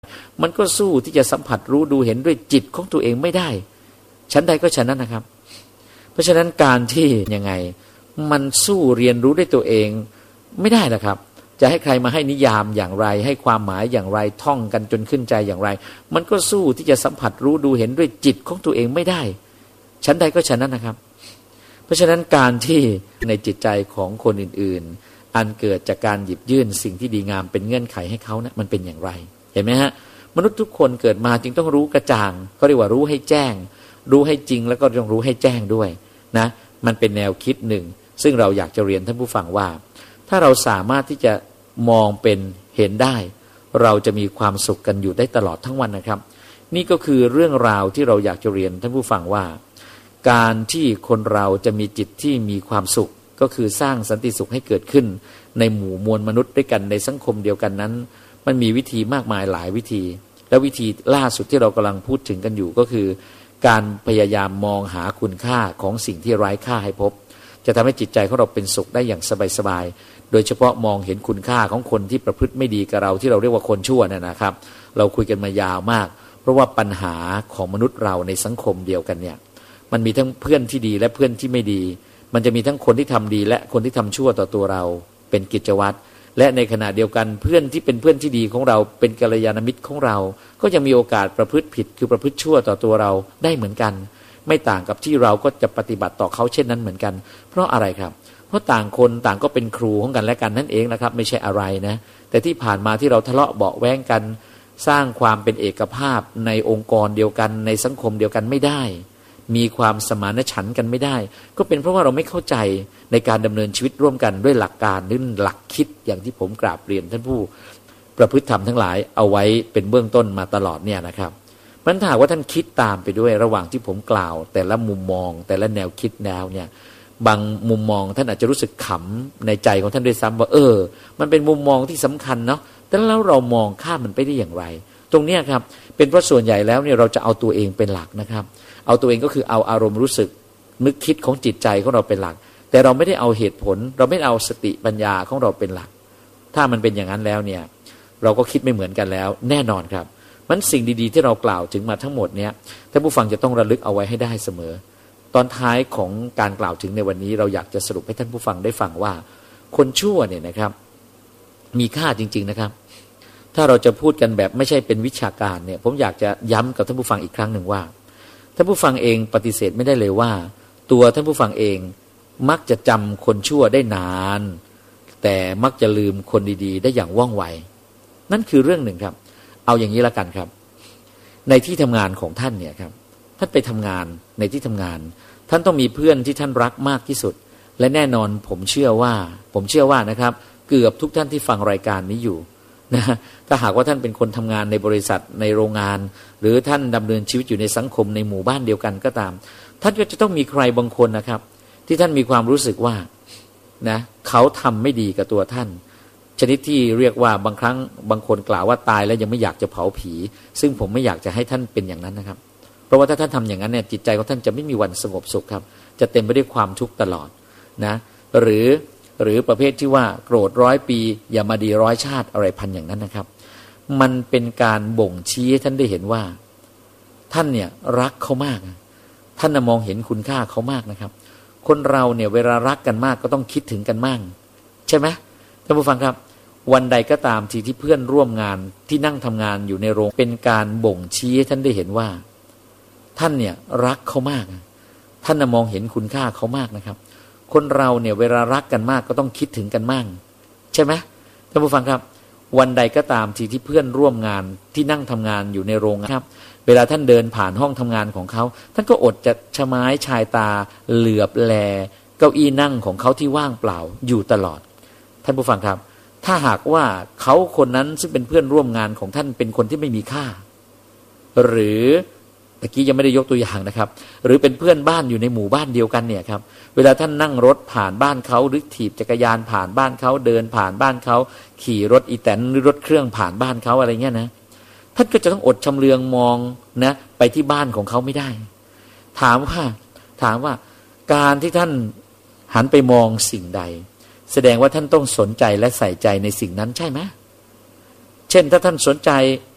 มันก็สู้ที่จะสัมผัสรู้ดูเห็นด้วยจิตของตัวเองไม่ได้ชั้นใดก็ชั้นนั้นนะครับเพราะฉะนั้นการที่ยังไงมันสู้เรียนรู้ด้วยตัวเองไม่ได้นะครับจะให้ใครมาให้นิยามอย่างไรให้ความหมายอย่างไรท่องกันจนขึ้นใจอย่างไรมันก็สู้ที่จะสัมผัสรู้ดูเห็นด้วยจิตของตัวเองไม่ได้ชั้นใดก็ชั้นนั้นนะครับเพราะฉะนั้นการที่ในจิตใจของคนอื่นๆอันเกิดจากการหยิบยื่นสิ่งที่ดีงามเป็นเงื่อนไขให้เขานะมันเป็นอย่างไรเห็นไหมฮะมนุษย์ทุกคนเกิดมาจึงต้องรู้กระจ่างเขาเรียกว่ารู้ให้แจ้งรู้ให้จริงแล้วก็ต้องรู้ให้แจ้งด้วยนะมันเป็นแนวคิดหนึ่งซึ่งเราอยากจะเรียนท่านผู้ฟังว่าถ้าเราสามารถที่จะมองเป็นเห็นได้เราจะมีความสุขกันอยู่ได้ตลอดทั้งวันนะครับนี่ก็คือเรื่องราวที่เราอยากจะเรียนท่านผู้ฟังว่าการที่คนเราจะมีจิตที่มีความสุขก็คือสร้างสันติสุขให้เกิดขึ้นในหมู่มวลมนุษย์ด้วยกันในสังคมเดียวกันนั้นมันมีวิธีมากมายหลายวิธีและวิธีล่าสุดที่เรากำลังพูดถึงกันอยู่ก็คือการพยายามมองหาคุณค่าของสิ่งที่ไร้ค่าให้พบจะทำให้จิตใจของเราเป็นสุขได้อย่างสบายๆโดยเฉพาะมองเห็นคุณค่าของคนที่ประพฤติไม่ดีกับเราที่เราเรียกว่าคนชั่วเนี่ยนะครับเราคุยกันมายาวมากเพราะว่าปัญหาของมนุษย์เราในสังคมเดียวกันเนี่ยมันมีทั้งเพื่อนที่ดีและเพื่อนที่ไม่ดีมันจะมีทั้งคนที่ทำดีและคนที่ทำชั่วต่อตัวเราเป็นกิจวัตรและในขณะเดียวกันเพื่อนที่เป็นเพื่อนที่ดีของเราเป็นกัลยาณมิตรของเราก็ยังมีโอกาสประพฤติผิดคือประพฤติชั่วต่อตัวเราได้เหมือนกันไม่ต่างกับที่เราก็จะปฏิบัติต่อเขาเช่นนั้นเหมือนกันเพราะอะไรครับเพราะต่างคนต่างก็เป็นครูของกันและกันนั่นเองนะครับไม่ใช่อะไรนะแต่ที่ผ่านมาที่เราทะเลาะเบาะแว้งกันสร้างความเป็นเอกภาพในองค์กรเดียวกันในสังคมเดียวกันไม่ได้มีความสมานฉันท์กันไม่ได้ก็เป็นเพราะว่าเราไม่เข้าใจในการดำเนินชีวิตร่วมกันด้วยหลักการหรือหลักคิดอย่างที่ผมกราบเรียนท่านผู้ประพฤติธรรมทั้งหลายเอาไว้เป็นเบื้องต้นมาตลอดเนี่ยนะครับมันถ้าว่าท่านคิดตามไปด้วยระหว่างที่ผมกล่าวแต่ละมุมมองแต่ละแนวคิดแนวเนี่ยบางมุมมองท่านอาจจะรู้สึกขำในใจของท่านด้วยซ้ำว่ามันเป็นมุมมองที่สำคัญเนาะแต่แล้วเรามองข้ามมันไปได้อย่างไรตรงเนี้ยครับเป็นเพราะส่วนใหญ่แล้วเนี่ยเราจะเอาตัวเองเป็นหลักนะครับเอาตัวเองก็คือเอาอารมณ์รู้สึกนึกคิดของจิตใจของเราเป็นหลักแต่เราไม่ได้เอาเหตุผลเราไม่เอาสติปัญญาของเราเป็นหลักถ้ามันเป็นอย่างนั้นแล้วเนี่ยเราก็คิดไม่เหมือนกันแล้วแน่นอนครับมันสิ่งดีๆที่เรากล่าวถึงมาทั้งหมดเนี่ยท่านผู้ฟังจะต้องระลึกเอาไว้ให้ได้เสมอตอนท้ายของการกล่าวถึงในวันนี้เราอยากจะสรุปให้ท่านผู้ฟังได้ฟังว่าคนชั่วเนี่ยนะครับมีค่าจริงๆนะครับถ้าเราจะพูดกันแบบไม่ใช่เป็นวิชาการเนี่ยผมอยากจะย้ำกับท่านผู้ฟังอีกครั้งหนึ่งว่าท่านผู้ฟังเองปฏิเสธไม่ได้เลยว่าตัวท่านผู้ฟังเองมักจะจำคนชั่วได้นานแต่มักจะลืมคนดีๆได้อย่างว่องไวนั่นคือเรื่องหนึ่งครับเอาอย่างนี้ละกันครับในที่ทำงานของท่านเนี่ยครับท่านไปทำงานในที่ทำงานท่านต้องมีเพื่อนที่ท่านรักมากที่สุดและแน่นอนผมเชื่อว่านะครับเกือบทุกท่านที่ฟังรายการนี้อยู่นะถ้าหากว่าท่านเป็นคนทำงานในบริษัทในโรงงานหรือท่านดำเนินชีวิตอยู่ในสังคมในหมู่บ้านเดียวกันก็ตามท่านก็จะต้องมีใครบางคนนะครับที่ท่านมีความรู้สึกว่านะเขาทำไม่ดีกับตัวท่านชนิดที่เรียกว่าบางครั้งบางคนกล่าวว่าตายแล้วยังไม่อยากจะเผาผีซึ่งผมไม่อยากจะให้ท่านเป็นอย่างนั้นนะครับเพราะว่าถ้าท่านทำอย่างนั้นเนี่ยจิตใจของท่านจะไม่มีวันสงบสุขครับจะเต็มไปด้วยความทุกข์ตลอดนะหรือประเภทที่ว่าโกรธ100 ปีอย่ามาดี100 ชาติอะไรพันอย่างนั้นนะครับมันเป็นการบ่งชี้ให้ท่านได้เห็นว่าท่านเนี่ยรักเขามากท่านมองเห็นคุณค่าเขามากนะครับคนเราเนี่ยเวลารักกันมากก็ต้องคิดถึงกันมากใช่ไหมท่านผู้ฟังครับวันใดก็ตามที่เพื่อนร่วมงานที่นั่งทำงานอยู่ในโรงเป็นการบ่งชี้ให้ท่านได้เห็นว่าท่านเนี่ยรักเขามากท่านมองเห็นคุณค่าเขามากนะครับคนเราเนี่ยเวลารักกันมากก็ต้องคิดถึงกันมากใช่ไหมท่านผู้ฟังครับวันใดก็ตามที่เพื่อนร่วมงานที่นั่งทำงานอยู่ในโรงครับเวลาท่านเดินผ่านห้องทำงานของเขาท่านก็อดจะชะม้ายชายตาเหลือบแลเก้าอี้นั่งของเขาที่ว่างเปล่าอยู่ตลอดท่านผู้ฟังครับถ้าหากว่าเขาคนนั้นซึ่งเป็นเพื่อนร่วมงานของท่านเป็นคนที่ไม่มีค่าหรือตะกี้ยังไม่ได้ยกตัวอย่างนะครับหรือเป็นเพื่อนบ้านอยู่ในหมู่บ้านเดียวกันเนี่ยครับเวลาท่านนั่งรถผ่านบ้านเขาหรือถีบจักรยานผ่านบ้านเขาเดินผ่านบ้านเขาขี่รถอีแตนหรือรถเครื่องผ่านบ้านเขาอะไรเงี้ยนะท่านก็จะต้องอดชำเลืองมองนะไปที่บ้านของเขาไม่ได้ถามว่าการที่ท่านหันไปมองสิ่งใดแสดงว่าท่านต้องสนใจและใส่ใจในสิ่งนั้นใช่ไหมเช่นถ้าท่านสนใจ